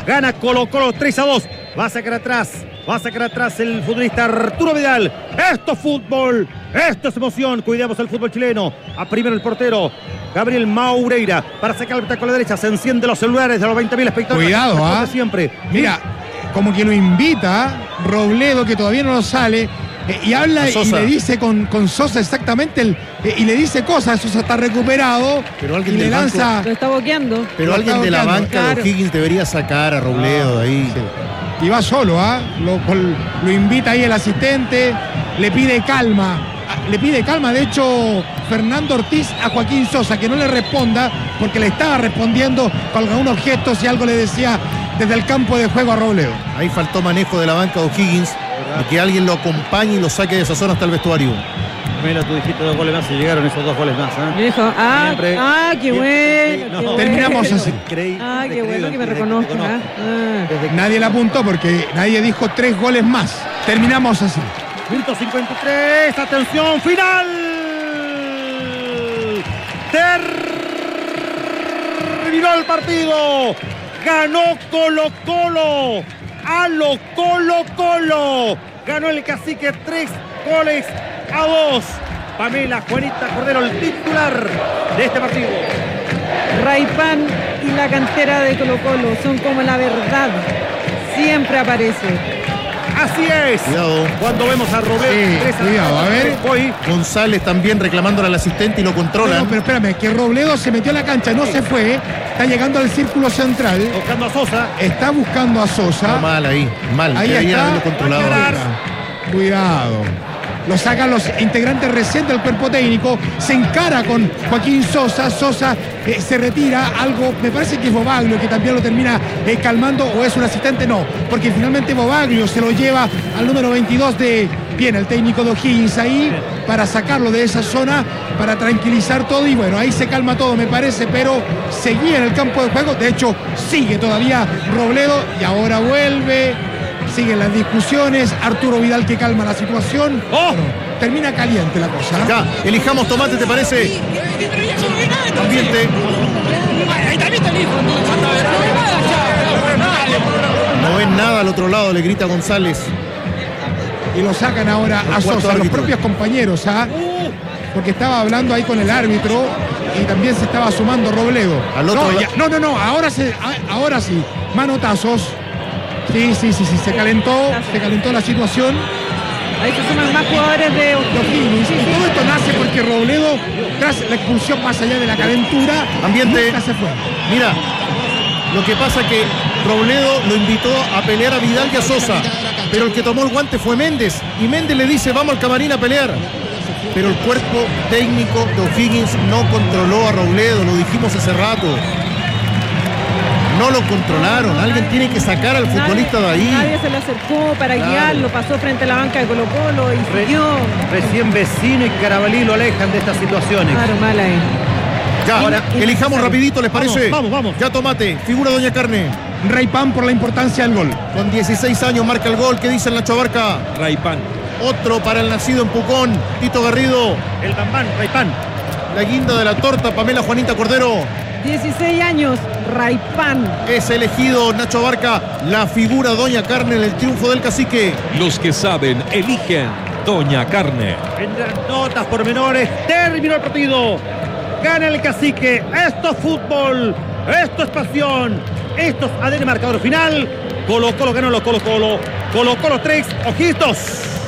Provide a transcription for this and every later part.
Gana Colo-Colo 3-2. Va a sacar atrás el futbolista Arturo Vidal. Esto es fútbol, esto es emoción. Cuidemos el fútbol chileno. A primero el portero Gabriel Maureira para sacar el petaco a la derecha. Se encienden los celulares de los 20.000 espectadores. Cuidado, siempre. Mira, como que lo invita Robledo, que todavía no lo sale, y habla y le dice con Sosa exactamente y le dice cosas. Sosa está recuperado, pero alguien y le lanza. Banco, lo está boqueando. Pero alguien de la banca de O'Higgins debería sacar a Robledo de ahí. Sí. Y va solo, lo invita ahí el asistente, le pide calma. De hecho, Fernando Ortiz a Joaquín Sosa, que no le responda, porque le estaba respondiendo con algunos gestos y algo le decía desde el campo de juego a Robledo. Ahí faltó manejo de la banca de O'Higgins, de que alguien lo acompañe y lo saque de esa zona hasta el vestuario. Mira, tú dijiste 2 goles más y llegaron esos 2 goles más. Dijo, qué bueno. Terminamos así. Qué bueno que me reconozca. Nadie le apuntó porque nadie dijo 3 goles más. Terminamos así. Minuto 53, atención, final. Terminó el partido. Ganó Colo-Colo. A lo Colo-Colo. Ganó el Cacique 3-2. Pamela Juanita Cordero, el titular de este partido. Raipan y la cantera de Colo-Colo son como la verdad. Siempre aparece. Así es. Cuidado. Cuando vemos a Robledo. Cuidado, a ver. Hoy González también reclamándole al asistente y lo controlan. No, pero espérame, que Robledo se metió a la cancha, no se fue. Está llegando al círculo central. Buscando a Sosa. Está buscando a Sosa. No, mal ahí. Mal. Ahí deberían está. haberlo controlado. Cuidado. Lo sacan los integrantes recientes del cuerpo técnico. Se encara con Joaquín Sosa. Sosa se retira. Algo, me parece que es Bobaglio que también lo termina calmando. ¿O es un asistente? No, porque finalmente Bobaglio se lo lleva al número 22 de... Bien, el técnico de O'Higgins ahí para sacarlo de esa zona, para tranquilizar todo. Y bueno, ahí se calma todo, me parece, pero seguía en el campo de juego. De hecho, sigue todavía Robledo y ahora vuelve. Siguen las discusiones. Arturo Vidal que calma la situación. Bueno, termina caliente la cosa. Ya, elijamos tomate, ¿te parece? Ambiente. No ven nada al otro lado, le grita González. Y lo sacan ahora a Sosa, los propios compañeros, porque estaba hablando ahí con el árbitro y también se estaba sumando Robledo. No, ahora sí, manotazos. Sí, se calentó la situación. Ahí se suman más jugadores de O'Higgins. Todo esto nace porque Robledo, tras la expulsión más allá de la calentura, ambiente. Nunca se fue. Mira, lo que pasa que Robledo lo invitó a pelear a Vidal y a Sosa, pero el que tomó el guante fue Méndez, y Méndez le dice vamos al camarín a pelear. Pero el cuerpo técnico de O'Higgins no controló a Robledo, lo dijimos hace rato. No lo controlaron, alguien tiene que sacar al futbolista de ahí. Nadie se le acercó para guiarlo, pasó frente a la banca de Colo-Colo y siguió. Recién Vecino y Carabalí lo alejan de estas situaciones. Claro, mal ahí. Ya, ahora elijamos rapidito, ¿les parece? Vamos. Ya tomate, figura Doña Carne. Raipan por la importancia del gol. Con 16 años marca el gol, ¿qué dice el Nacho Abarca? Raipan. Otro para el nacido en Pucón, Tito Garrido. El Bambán, Raipan. La guinda de la torta, Pamela Juanita Cordero. 16 años, Raipan. Es elegido Nacho Abarca, la figura Doña Carne en el triunfo del Cacique. Los que saben, eligen Doña Carne. Vendrán notas pormenores. Terminó el partido. Gana el Cacique. Esto es fútbol. Esto es pasión. Esto es ADN marcador final. Colo-Colo ganó los Colo-Colo. Colo-Colo 3, O'Higgins 2.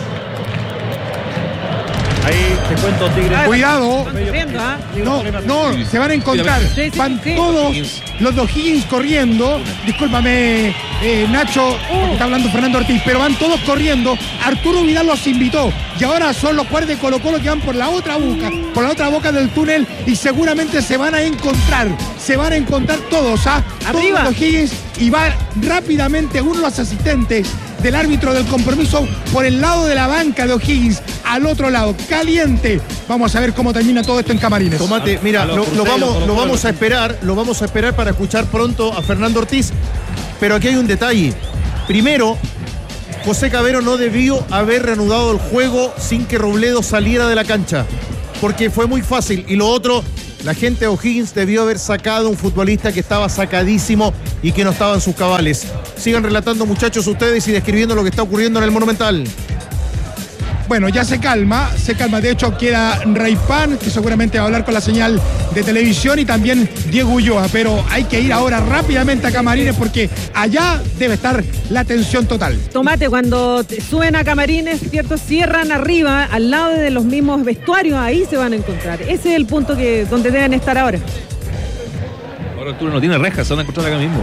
Ahí te cuento, Tigre. Cuidado. No, se van a encontrar. Van todos los de O'Higgins corriendo. Discúlpame, Nacho, porque está hablando Fernando Ortiz, pero van todos corriendo. Arturo Vidal los invitó. Y ahora son los jugadores de Colo-Colo que van por la otra boca del túnel, y seguramente se van a encontrar. Se van a encontrar todos, Arriba. Todos los O'Higgins, y va rápidamente uno de los asistentes del árbitro del compromiso por el lado de la banca de O'Higgins, al otro lado, caliente. Vamos a ver cómo termina todo esto en Camarines. Tomate, mira, lo vamos a esperar para escuchar pronto a Fernando Ortiz, pero aquí hay un detalle. Primero, José Cavero no debió haber reanudado el juego sin que Robledo saliera de la cancha, porque fue muy fácil. Y lo otro, La gente de O'Higgins debió haber sacado a un futbolista que estaba sacadísimo y que no estaba en sus cabales. Sigan relatando, muchachos, ustedes y describiendo lo que está ocurriendo en el Monumental. Bueno, ya se calma. De hecho, queda Raipan, que seguramente va a hablar con la señal de televisión, y también Diego Ulloa. Pero hay que ir ahora rápidamente a Camarines porque allá debe estar la tensión total. Tomate, cuando suben a Camarines, ¿cierto? Cierran arriba, al lado de los mismos vestuarios, ahí se van a encontrar. Ese es el punto donde deben estar ahora. Ahora Arturo no tiene rejas, se van a encontrar acá mismo.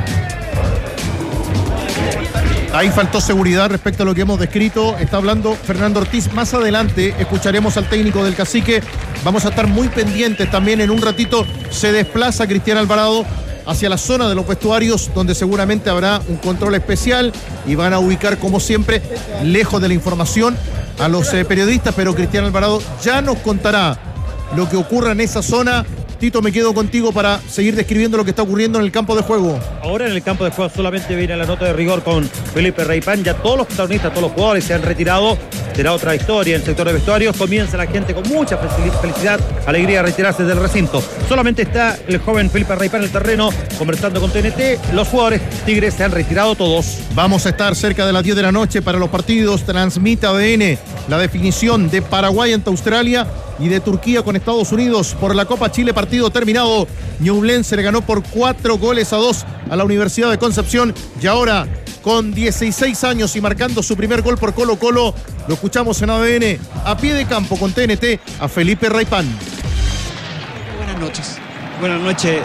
Ahí faltó seguridad respecto a lo que hemos descrito. Está hablando Fernando Ortiz. Más adelante escucharemos al técnico del Cacique. Vamos a estar muy pendientes también. En un ratito se desplaza Cristian Alvarado hacia la zona de los vestuarios, donde seguramente habrá un control especial y van a ubicar, como siempre, lejos de la información a los periodistas. Pero Cristian Alvarado ya nos contará lo que ocurra en esa zona. Tito, me quedo contigo para seguir describiendo lo que está ocurriendo en el campo de juego. Ahora en el campo de juego solamente viene la nota de rigor con Felipe Raipan. Ya todos los protagonistas, todos los jugadores se han retirado. Será otra historia en el sector de vestuarios. Comienza la gente con mucha felicidad, alegría a retirarse del recinto. Solamente está el joven Felipe Raipan en el terreno conversando con TNT. Los jugadores Tigres se han retirado todos. Vamos a estar cerca de las 10 de la noche para los partidos. Transmite ADN la definición de Paraguay ante Australia y de Turquía con Estados Unidos por la Copa Chile. Partido terminado. Ñublense le ganó por 4-2 a la Universidad de Concepción. Y ahora, con 16 años y marcando su primer gol por Colo Colo, lo escuchamos en ADN a pie de campo con TNT a Felipe Raipan. Buenas noches. Buenas noches.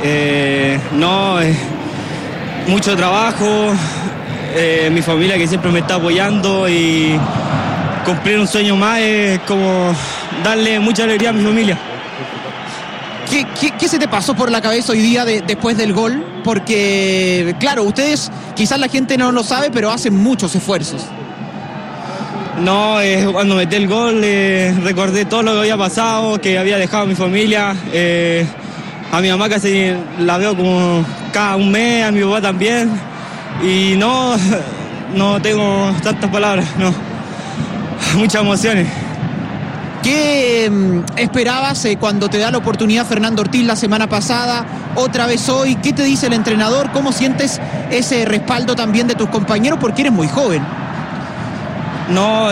Mucho trabajo. Mi familia que siempre me está apoyando, y cumplir un sueño más es como darle mucha alegría a mi familia. ¿Qué se te pasó por la cabeza hoy día después del gol? Porque, claro, ustedes, quizás la gente no lo sabe, pero hacen muchos esfuerzos. No, cuando metí el gol recordé todo lo que había pasado, que había dejado a mi familia. A mi mamá casi la veo como cada un mes, a mi papá también. Y no tengo tantas palabras, no. Muchas emociones. ¿Qué esperabas cuando te da la oportunidad Fernando Ortiz la semana pasada, otra vez hoy? ¿Qué te dice el entrenador? ¿Cómo sientes ese respaldo también de tus compañeros? Porque eres muy joven. No,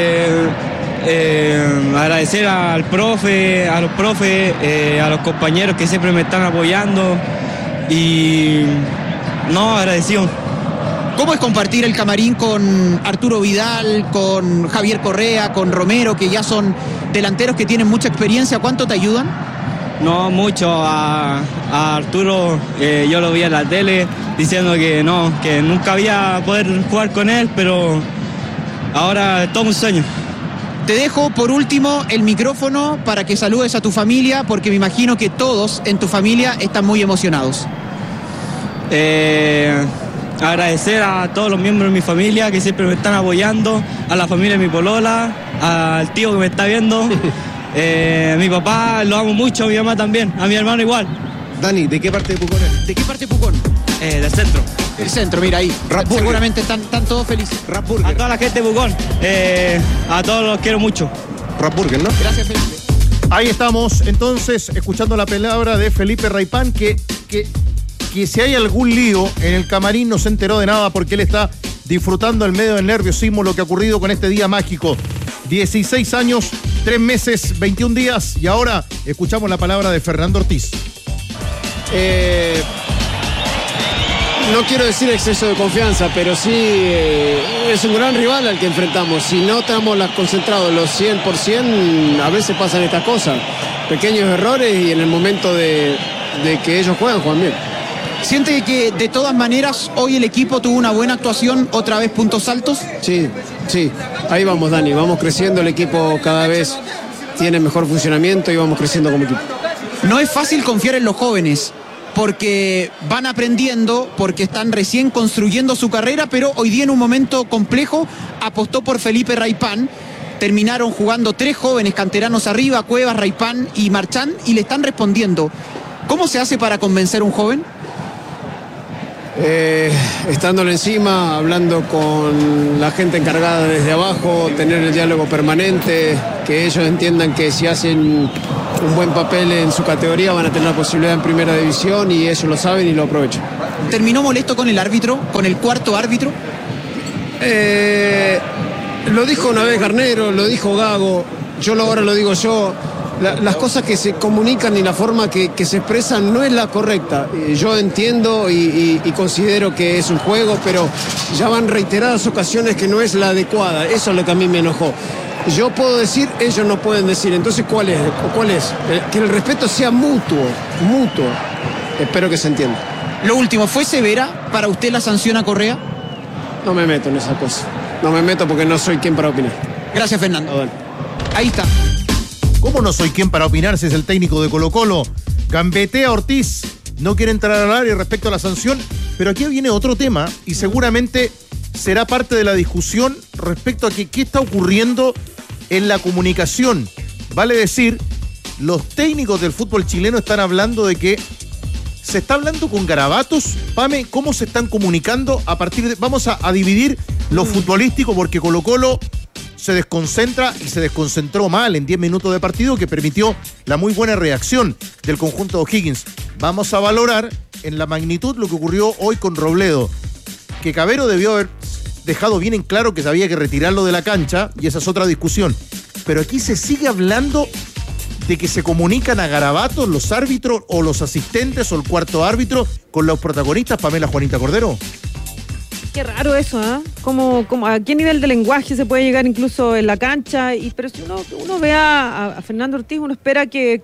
agradecer al profe, a los profes, a los compañeros que siempre me están apoyando, y no, agradecido. ¿Cómo es compartir el camarín con Arturo Vidal, con Javier Correa, con Romero, que ya son delanteros que tienen mucha experiencia? ¿Cuánto te ayudan? No, mucho. A Arturo yo lo vi en la tele diciendo que nunca había poder jugar con él, pero ahora es todo un sueño. Te dejo por último el micrófono para que saludes a tu familia, porque me imagino que todos en tu familia están muy emocionados. Agradecer a todos los miembros de mi familia que siempre me están apoyando, a la familia de mi polola, al tío que me está viendo, a mi papá lo amo mucho, a mi mamá también, a mi hermano igual. Dani, ¿de qué parte de Pucón eres? ¿De qué parte de Pucón? Del centro. El centro, mira ahí. Seguramente están todos felices. A toda la gente de Pucón, a todos los quiero mucho. Rapburger, ¿no? Gracias, Felipe. Ahí estamos entonces escuchando la palabra de Felipe Raipan, que si hay algún lío en el camarín no se enteró de nada, porque él está disfrutando en medio del nerviosismo lo que ha ocurrido con este día mágico. 16 años, 3 meses, 21 días, y ahora escuchamos la palabra de Fernando Ortiz. No quiero decir exceso de confianza, pero sí es un gran rival al que enfrentamos. Si no estamos concentrados los 100%, a veces pasan estas cosas. Pequeños errores, y en el momento de que ellos juegan bien. ¿Siente que de todas maneras hoy el equipo tuvo una buena actuación, otra vez puntos altos? Sí, ahí vamos, Dani, vamos creciendo, el equipo cada vez tiene mejor funcionamiento y vamos creciendo como equipo. No es fácil confiar en los jóvenes, porque van aprendiendo, porque están recién construyendo su carrera, pero hoy día en un momento complejo apostó por Felipe Raipan. Terminaron jugando 3 jóvenes canteranos arriba, Cuevas, Raipan y Marchán, y le están respondiendo. ¿Cómo se hace para convencer a un joven? Estándole encima, hablando con la gente encargada desde abajo, tener el diálogo permanente, que ellos entiendan que si hacen un buen papel en su categoría, van a tener la posibilidad en primera división y ellos lo saben y lo aprovechan. ¿Terminó molesto con el árbitro, con el cuarto árbitro? Lo dijo una vez Garnero, lo dijo Gago, ahora lo digo yo. Las cosas que se comunican y la forma que se expresan no es la correcta. Yo entiendo y considero que es un juego, pero ya van reiteradas ocasiones que no es la adecuada. Eso es lo que a mí me enojó. Yo puedo decir, ellos no pueden decir. Entonces, ¿cuál es? Que el respeto sea mutuo. Espero que se entienda. Lo último, ¿fue severa para usted la sanción a Correa? No me meto en esa cosa. No me meto porque no soy quien para opinar. Gracias, Fernando. Ahí está. ¿Cómo no soy quien para opinar si es el técnico de Colo-Colo? Gambetea Ortiz, no quiere entrar al área respecto a la sanción, pero aquí viene otro tema y seguramente será parte de la discusión respecto a qué está ocurriendo en la comunicación. Vale decir, los técnicos del fútbol chileno están hablando de que se está hablando con garabatos. Pame, ¿cómo se están comunicando a partir de...? Vamos a dividir lo futbolístico porque Colo-Colo se desconcentra y se desconcentró mal en 10 minutos de partido que permitió la muy buena reacción del conjunto de O'Higgins. Vamos a valorar en la magnitud lo que ocurrió hoy con Robledo, que Cavero debió haber dejado bien en claro que había que retirarlo de la cancha y esa es otra discusión. Pero aquí se sigue hablando de que se comunican a garabatos los árbitros o los asistentes o el cuarto árbitro con los protagonistas. Pamela Juanita Cordero. Qué raro eso, ¿eh? ¿A qué nivel de lenguaje se puede llegar incluso en la cancha? Pero si uno ve a Fernando Ortiz, uno espera que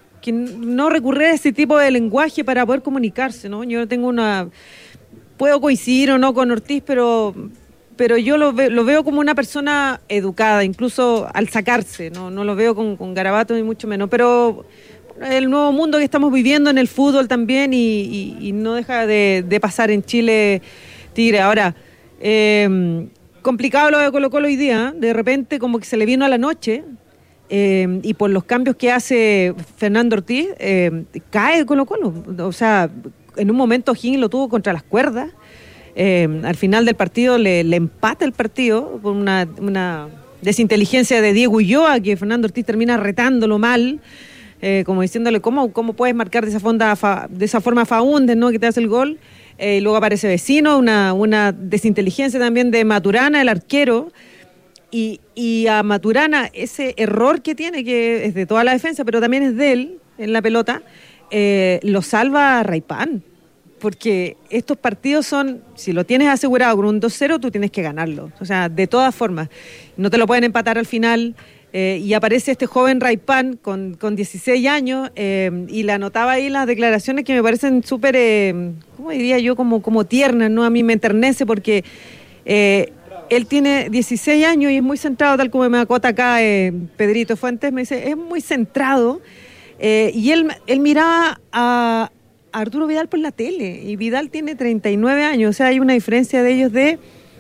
no recurra a ese tipo de lenguaje para poder comunicarse, ¿no? Yo tengo puedo coincidir o no con Ortiz, pero yo lo veo como una persona educada, incluso al sacarse, no lo veo con garabatos ni mucho menos, pero el nuevo mundo que estamos viviendo en el fútbol también y no deja de pasar en Chile, Tigre. Ahora, complicado lo de Colo-Colo hoy día, de repente como que se le vino a la noche y por los cambios que hace Fernando Ortiz, cae Colo-Colo. O sea, en un momento O'Higgins lo tuvo contra las cuerdas, al final del partido le empata el partido por una desinteligencia de Diego Ulloa, que Fernando Ortiz termina retándolo mal, como diciéndole cómo puedes marcar de esa forma Faúndez, ¿no? Que te hace el gol. Luego aparece Vecino, una desinteligencia también de Maturana, el arquero, y a Maturana ese error que tiene, que es de toda la defensa, pero también es de él en la pelota, lo salva Raipán, porque estos partidos son, si lo tienes asegurado con un 2-0, tú tienes que ganarlo, o sea, de todas formas, no te lo pueden empatar al final. Y aparece este joven Raipán con 16 años y le anotaba ahí las declaraciones que me parecen súper, ¿cómo diría yo? Como tiernas, ¿no? A mí me enternece porque él tiene 16 años y es muy centrado, tal como me acota acá Pedrito Fuentes, me dice, es muy centrado y él miraba a Arturo Vidal por la tele y Vidal tiene 39 años, o sea, hay una diferencia de ellos de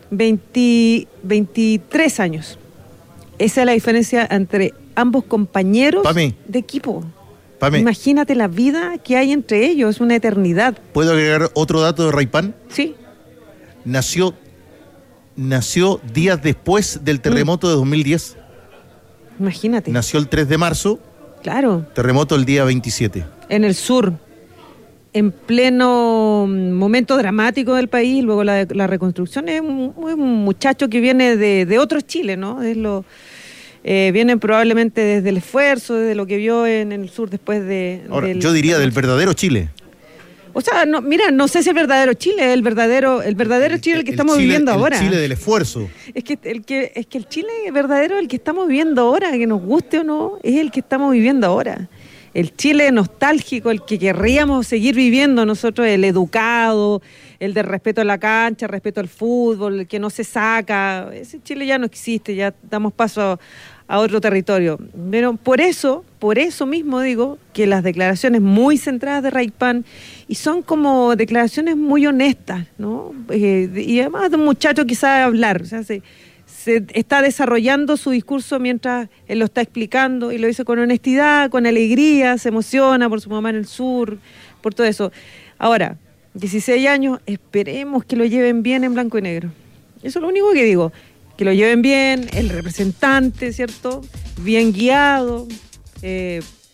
23 años. Esa es la diferencia entre ambos compañeros de equipo. Imagínate la vida que hay entre ellos, una eternidad. ¿Puedo agregar otro dato de Raipán? Sí. Nació días después del terremoto de 2010. Imagínate. Nació el 3 de marzo. Claro. Terremoto el día 27. En el sur, en pleno momento dramático del país, luego la reconstrucción. Es un muchacho que viene de otro Chile, ¿no? Viene probablemente desde el esfuerzo, desde lo que vio en el sur después de... Ahora, yo diría del verdadero Chile. O sea, no sé si el verdadero Chile, el verdadero Chile el que estamos viviendo ahora. El Chile del esfuerzo. Es que el Chile verdadero, el que estamos viviendo ahora, que nos guste o no, es el que estamos viviendo ahora. El Chile nostálgico, el que querríamos seguir viviendo nosotros, el educado, el de respeto a la cancha, respeto al fútbol, el que no se saca. Ese Chile ya no existe, ya damos paso a otro territorio. Pero por eso mismo digo que las declaraciones muy centradas de Raipán, y son como declaraciones muy honestas, ¿no? Y además de un muchacho que sabe hablar, o sea, se está desarrollando su discurso mientras él lo está explicando, y lo dice con honestidad, con alegría, se emociona por su mamá en el sur, por todo eso. Ahora, 16 años, esperemos que lo lleven bien en blanco y negro. Eso es lo único que digo, que lo lleven bien, el representante, ¿cierto? Bien guiado,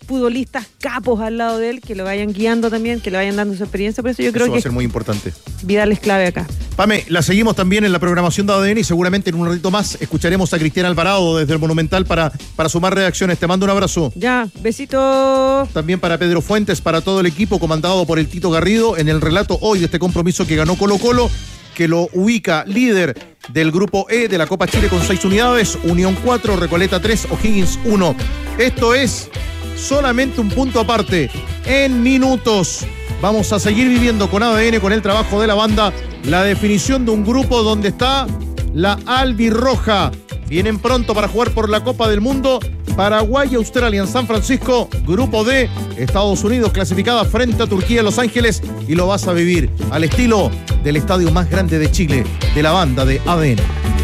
futbolistas capos al lado de él, que lo vayan guiando también, que le vayan dando su experiencia. Por eso yo creo Eso va que a ser muy importante. Vidal es clave acá. Pame, la seguimos también en la programación de ADN y seguramente en un ratito más escucharemos a Cristian Alvarado desde el Monumental para sumar reacciones. Te mando un abrazo. Ya, besito. También para Pedro Fuentes, para todo el equipo comandado por el Tito Garrido en el relato hoy de este compromiso que ganó Colo-Colo, que lo ubica líder del grupo E de la Copa Chile con 6 unidades, Unión 4, Recoleta 3, O'Higgins 1. Esto es solamente un punto aparte. En minutos vamos a seguir viviendo con ADN, con el trabajo de la banda, la definición de un grupo donde está la albirroja. Vienen pronto para jugar por la Copa del Mundo. Paraguay y Australia en San Francisco. Grupo D, Estados Unidos clasificada frente a Turquía en Los Ángeles. Y lo vas a vivir al estilo del estadio más grande de Chile, de la banda de ADN.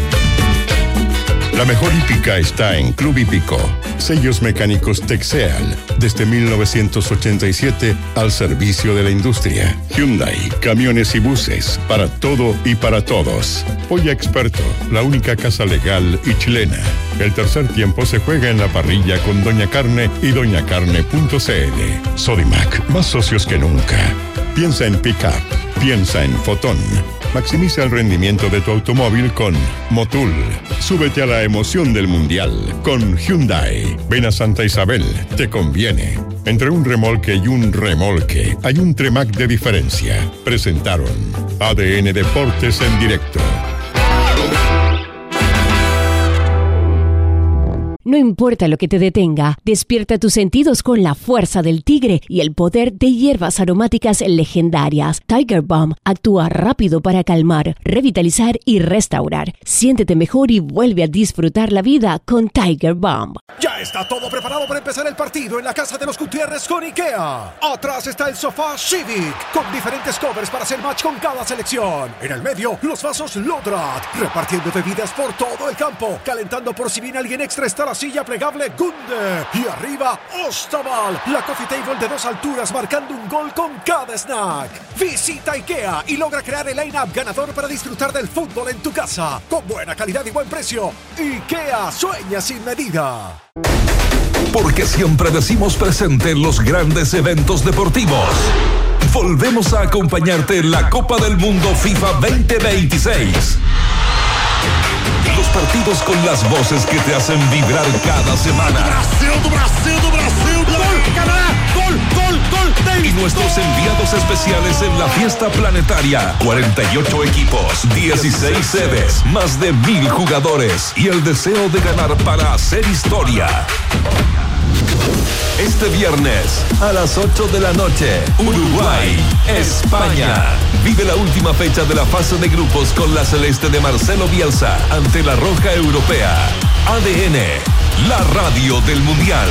La mejor hípica está en Club Hípico. Sellos mecánicos Texeal, desde 1987 al servicio de la industria. Hyundai, camiones y buses, para todo y para todos. Polla Experto, la única casa legal y chilena. El tercer tiempo se juega en la parrilla con Doña Carne y doñacarne.cl. Sodimac, más socios que nunca. Piensa en pick-up, piensa en Fotón. Maximiza el rendimiento de tu automóvil con Motul. Súbete a la emoción del Mundial con Hyundai. Ven a Santa Isabel, te conviene. Entre un remolque y un remolque hay un Tremac de diferencia. Presentaron ADN Deportes en directo. No importa lo que te detenga, despierta tus sentidos con la fuerza del tigre y el poder de hierbas aromáticas legendarias. Tiger Balm actúa rápido para calmar, revitalizar y restaurar. Siéntete mejor y vuelve a disfrutar la vida con Tiger Balm. Ya está todo preparado para empezar el partido en la casa de los Gutiérrez con IKEA. Atrás está el sofá Civic, con diferentes covers para hacer match con cada selección. En el medio, los vasos Lodrat, repartiendo bebidas por todo el campo, calentando por si viene alguien extra está la silla plegable Gunde. Y arriba, Ostaval, la coffee table de 2 alturas marcando un gol con cada snack. Visita IKEA y logra crear el line-up ganador para disfrutar del fútbol en tu casa. Con buena calidad y buen precio. IKEA, sueña sin medida. Porque siempre decimos presente en los grandes eventos deportivos. Volvemos a acompañarte en la Copa del Mundo FIFA 2026. Los partidos con las voces que te hacen vibrar cada semana. Brasil. Gol, Canadá. Gol. Y nuestros enviados especiales en la fiesta planetaria. 48 equipos, 16 sedes, más de 1,000 jugadores y el deseo de ganar para hacer historia. Este viernes a las 8 de la noche, Uruguay, España. Vive la última fecha de la fase de grupos con la celeste de Marcelo Bielsa ante la roja europea. ADN, la radio del Mundial.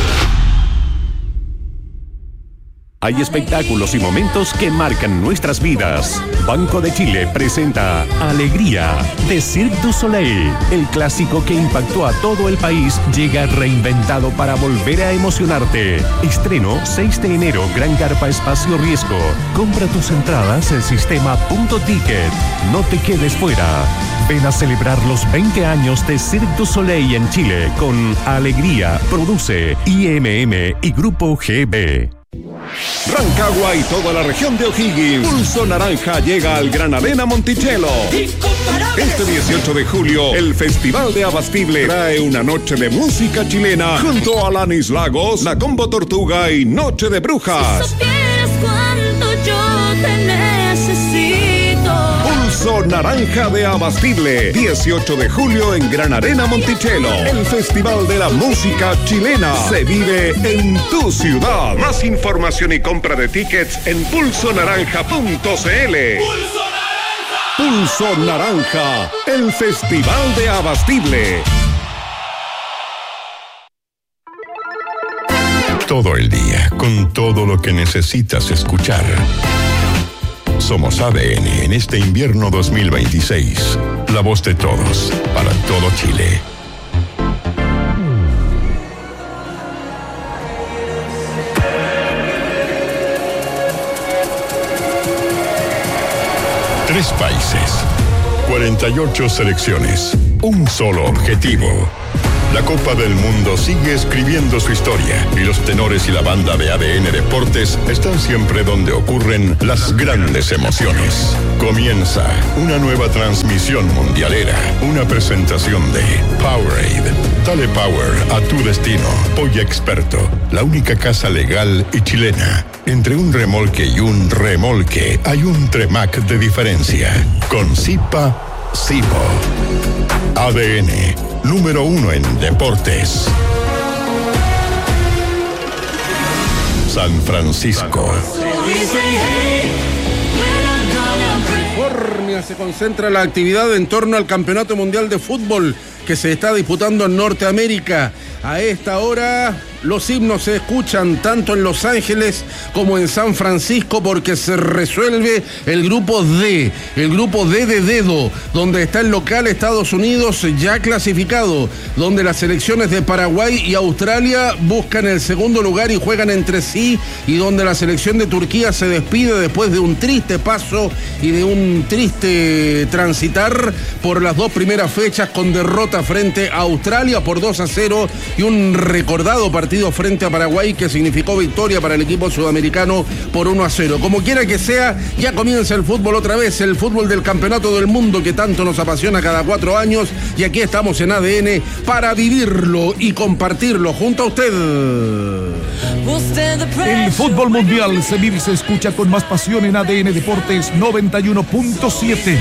Hay espectáculos y momentos que marcan nuestras vidas. Banco de Chile presenta Alegría de Cirque du Soleil. El clásico que impactó a todo el país llega reinventado para volver a emocionarte. Estreno 6 de enero, Gran Carpa Espacio Riesgo. Compra tus entradas en sistema.ticket. No te quedes fuera. Ven a celebrar los 20 años de Cirque du Soleil en Chile con Alegría. Produce IMM y Grupo GB. Rancagua y toda la región de O'Higgins. Pulso Naranja llega al Gran Arena Monticello. Este 18 de julio, el Festival de Abastible trae una noche de música chilena junto a Alanis Lagos, La Combo Tortuga y Noche de Brujas. Si supieras cuánto yo te necesito. Pulso Naranja de Abastible, 18 de julio en Gran Arena Monticello. El Festival de la Música Chilena se vive en tu ciudad. Más información y compra de tickets en pulsonaranja.cl. Pulso Naranja, el Festival de Abastible. Todo el día, con todo lo que necesitas escuchar. Somos ADN en este invierno 2026. La voz de todos, para todo Chile. Tres países, 48 selecciones, un solo objetivo: La Copa del Mundo sigue escribiendo su historia y los tenores y la banda de ADN Deportes están siempre donde ocurren las grandes emociones. Comienza una nueva transmisión mundialera, una presentación de Powerade. Dale power a tu destino. Polla Experto, la única casa legal y chilena. Entre un remolque y un remolque hay un Tremac de diferencia. Con Zipa, Zipo. ADN, número 1 en deportes. San Francisco. California se concentra la actividad en torno al Campeonato Mundial de Fútbol que se está disputando en Norteamérica. A esta hora los himnos se escuchan tanto en Los Ángeles como en San Francisco porque se resuelve el grupo D de dedo, donde está el local Estados Unidos ya clasificado, donde las selecciones de Paraguay y Australia buscan el segundo lugar y juegan entre sí, y donde la selección de Turquía se despide después de un triste paso y de un triste transitar por las dos primeras fechas con derrota frente a Australia por 2-0 y un recordado partido frente a Paraguay que significó victoria para el equipo sudamericano por 1-0. Como quiera que sea, ya comienza el fútbol otra vez, el fútbol del Campeonato del Mundo que tanto nos apasiona cada 4 años, y aquí estamos en ADN para vivirlo y compartirlo junto a usted. El fútbol mundial se vive y se escucha con más pasión en ADN Deportes 91.7.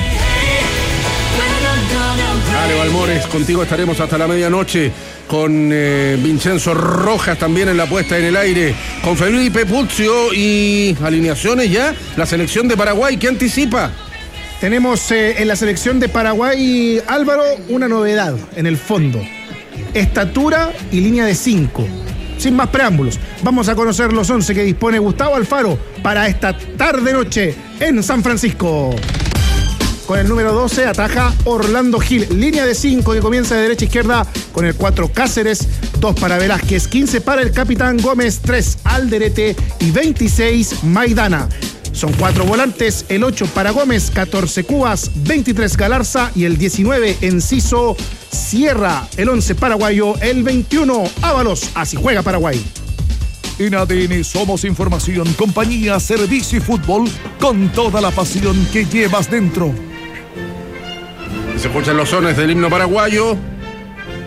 Dale, Valmores, contigo estaremos hasta la medianoche, con Vincenzo Rojas también en la puesta en el aire, con Felipe Puzio y alineaciones ya, la selección de Paraguay, ¿qué anticipa? Tenemos en la selección de Paraguay, Álvaro, una novedad en el fondo: estatura y línea de 5. Sin más preámbulos, vamos a conocer los 11 que dispone Gustavo Alfaro para esta tarde-noche en San Francisco. Con el número 12 ataja Orlando Gil. Línea de 5 que comienza de derecha a izquierda con el 4 Cáceres, 2 para Velázquez, 15 para el capitán Gómez, 3 Alderete y 26 Maidana. Son 4 volantes, el 8 para Gómez, 14 Cubas, 23 Galarza y el 19 Enciso Sierra. El 11 paraguayo, el 21 Ábalos. Así juega Paraguay. En ADN somos información, compañía, servicio y fútbol con toda la pasión que llevas dentro. Se escuchan los sones del himno paraguayo.